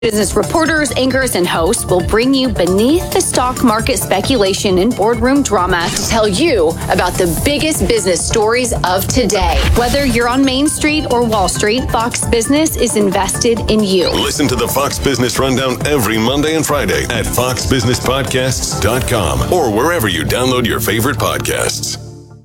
Business reporters, anchors, and hosts will bring you beneath the stock market speculation and boardroom drama to tell you about the biggest business stories of today. Whether you're on Main Street or Wall Street, Fox Business is invested in you. Listen to the Fox Business Rundown every Monday and Friday at foxbusinesspodcasts.com or wherever you download your favorite podcasts.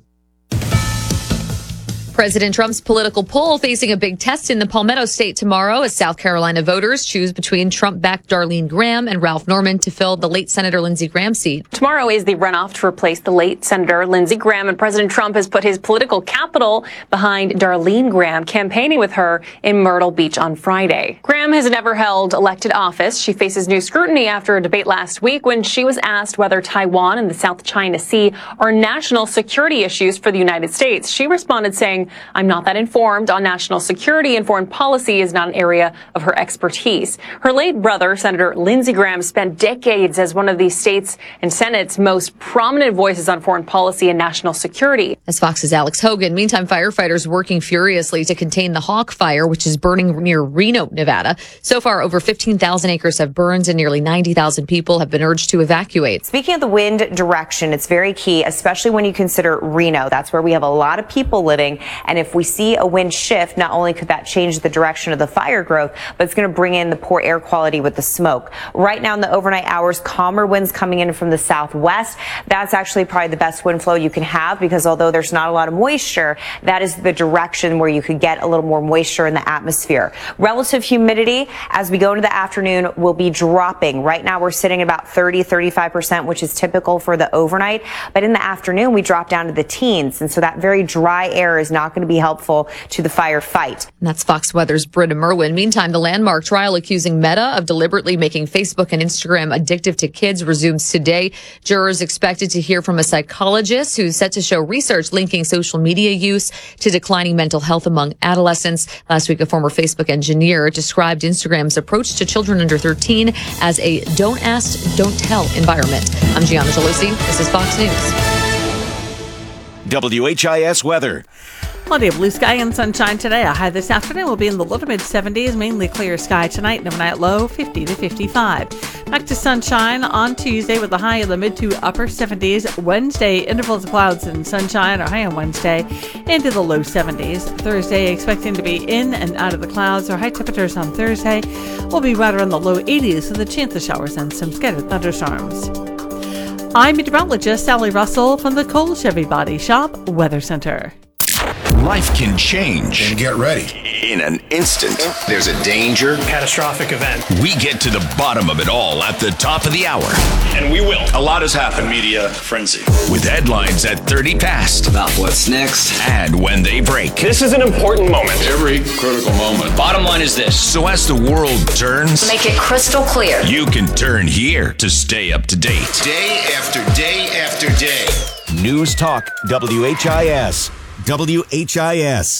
President Trump's political poll facing a big test in the Palmetto State tomorrow as South Carolina voters choose between Trump-backed Darlene Graham and Ralph Norman to fill the late Senator Lindsey Graham seat. Tomorrow is the runoff to replace the late Senator Lindsey Graham, and President Trump has put his political capital behind Darlene Graham, campaigning with her in Myrtle Beach on Friday. Graham has never held elected office. She faces new scrutiny after a debate last week when she was asked whether Taiwan and the South China Sea are national security issues for the United States. She responded saying, "I'm not that informed on national security, and foreign policy is not an area of her expertise." Her late brother, Senator Lindsey Graham, spent decades as one of the state's and Senate's most prominent voices on foreign policy and national security. As Fox's Alex Hogan, meantime, firefighters working furiously to contain the Hawk Fire, which is burning near Reno, Nevada. So far, over 15,000 acres have burned and nearly 90,000 people have been urged to evacuate. Speaking of the wind direction, it's very key, especially when you consider Reno. That's where we have a lot of people living. And if we see a wind shift, not only could that change the direction of the fire growth, but it's going to bring in the poor air quality with the smoke. Right now in the overnight hours, calmer winds coming in from the southwest. That's actually probably the best wind flow you can have, because although there's not a lot of moisture, that is the direction where you could get a little more moisture in the atmosphere. Relative humidity as we go into the afternoon will be dropping. Right now we're sitting at about 35%, which is typical for the overnight. But in the afternoon, we drop down to the teens. And so that very dry air is not going to be helpful to the firefight. And that's Fox Weather's Britta Merwin. Meantime, the landmark trial accusing Meta of deliberately making Facebook and Instagram addictive to kids resumes today. Jurors expected to hear from a psychologist who's set to show research linking social media use to declining mental health among adolescents. Last week, a former Facebook engineer described Instagram's approach to children under 13 as a don't ask, don't tell environment. I'm Gianna Gelosi. This is Fox News. WHIS weather. Plenty of blue sky and sunshine today. A high this afternoon will be in the low to mid 70s, mainly clear sky tonight, and overnight low 50 to 55. Back to sunshine on Tuesday with a high in the mid to upper 70s. Wednesday, intervals of clouds and sunshine, or high on Wednesday, into the low 70s. Thursday, expecting to be in and out of the clouds. Our high temperatures on Thursday will be right around the low 80s with a chance of showers and some scattered thunderstorms. I'm meteorologist Sally Russell from the Cole Chevy Body Shop Weather Center. Life can change. And get ready. In an instant. There's a danger. Catastrophic event. We get to the bottom of it all at the top of the hour. And we will. A lot has happened. Media frenzy. With headlines at 30 past. About what's next. And when they break. This is an important moment. Every critical moment. Bottom line is this. So as the world turns. Make it crystal clear. You can turn here to stay up to date. Day after day after day. News Talk WHIS. WHIS.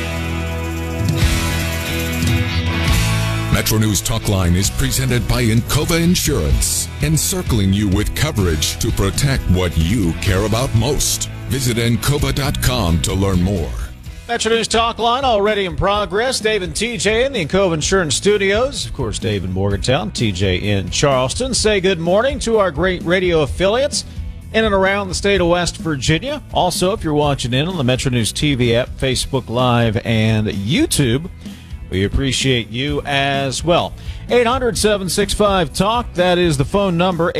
Metro News Talk Line is presented by Encova Insurance, encircling you with coverage to protect what you care about most. Visit Encova.com to learn more. Metro News Talk Line already in progress. Dave and TJ in the Encova Insurance Studios. Of course, Dave in Morgantown, TJ in Charleston. Say good morning to our great radio affiliates in and around the state of West Virginia. Also, if you're watching in on the Metro News TV app, Facebook Live, and YouTube, we appreciate you as well. 800-765-TALK. That is the phone number,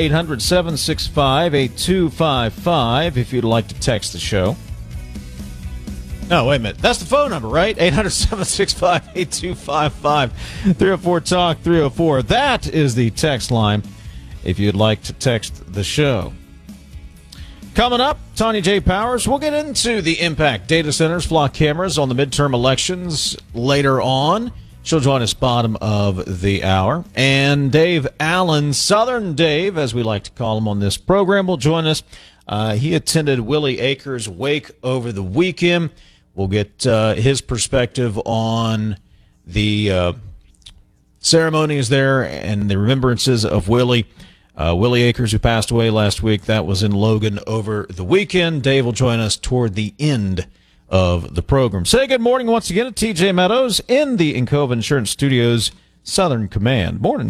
800-765-8255, if you'd like to text the show. No, wait a minute. That's the phone number, right? 800-765-8255. 304-TALK, 304. That is the text line if you'd like to text the show. Coming up, Tanya J. Powers. We'll get into the impact data centers, flock cameras on the midterm elections later on. She'll join us bottom of the hour. And Dave Allen, Southern Dave, as we like to call him on this program, will join us. He attended Willie Akers' wake over the weekend. We'll get his perspective on the ceremonies there and the remembrances of Willie. Willie Akers, who passed away last week, that was in Logan over the weekend. Dave will join us toward the end of the program. Say good morning once again to TJ Meadows in the Encova Insurance Studios. Southern Command. Morning.